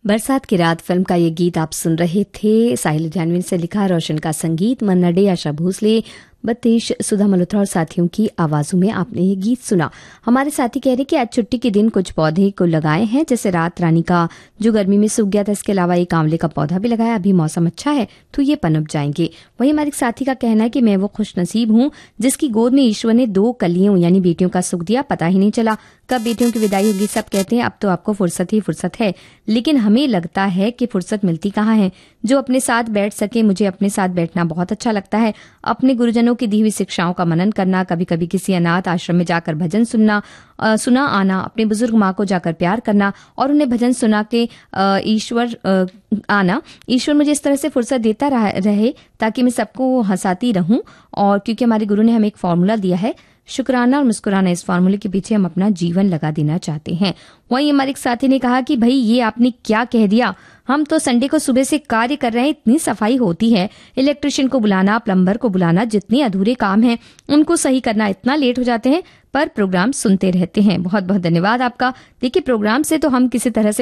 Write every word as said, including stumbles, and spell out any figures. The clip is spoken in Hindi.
बरसात की रात फिल्म का ये गीत आप सुन रहे थे। साहिल जानवीन से लिखा, रोशन का संगीत, मन्ना डे, आशा भोसले, बतेश, सुधा मल्होत्रा और साथियों की आवाजों में आपने ये गीत सुना। हमारे साथी कह रहे कि आज छुट्टी के दिन कुछ पौधे को लगाए हैं, जैसे रात रानी का जो गर्मी में सूख गया था, इसके अलावा एक आंवले का पौधा भी लगाया। अभी मौसम अच्छा है तो ये पनप जाएंगे। वहीं हमारे साथी का कहना है कि मैं वो खुशनसीब हूँ जिसकी गोद में ईश्वर ने दो कलियों यानी बेटियों का सुख दिया, पता ही नहीं चला कब बेटियों की विदाई होगी। सब कहते हैं अब तो आपको फुर्सत ही फुर्सत है, लेकिन हमें लगता है कि फुर्सत मिलती कहाँ है। जो अपने साथ बैठ सके, मुझे अपने साथ बैठना बहुत अच्छा लगता है। अपने गुरुजनों की दी हुई शिक्षाओं का मनन करना, कभी कभी किसी अनाथ आश्रम में जाकर भजन सुनना, आ, सुना आना, अपने बुजुर्ग माँ को जाकर प्यार करना और उन्हें भजन सुना के ईश्वर आना। ईश्वर मुझे इस तरह से फुर्सत देता रहे ताकि मैं सबको हंसाती रहूं। और क्योंकि हमारे गुरु ने हमें एक फॉर्मूला दिया है, शुक्राना और मुस्कुराना, इस फार्मूले के पीछे हम अपना जीवन लगा देना चाहते हैं। वहीं हमारे एक साथी ने कहा कि भाई ये आपने क्या कह दिया, हम तो संडे को सुबह से कार्य कर रहे हैं, इतनी सफाई होती है, इलेक्ट्रिशियन को बुलाना, प्लम्बर को बुलाना, जितने अधूरे काम हैं उनको सही करना, इतना लेट हो जाते हैं पर प्रोग्राम सुनते रहते हैं। बहुत बहुत धन्यवाद आपका। देखिए, प्रोग्राम से तो हम किसी तरह से